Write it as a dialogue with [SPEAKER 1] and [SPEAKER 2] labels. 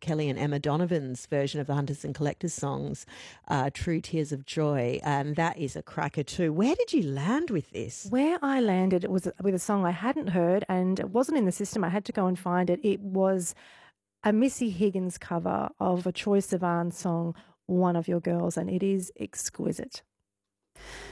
[SPEAKER 1] Kelly and Emma Donovan's version of the Hunters and Collectors songs, True Tears of Joy, and that is a cracker too. Where did you land with this?
[SPEAKER 2] Where I landed was with a song I hadn't heard and it wasn't in the system. I had to go and find it. It was a Missy Higgins cover of a Troye Sivan song, One of Your Girls, and it is exquisite.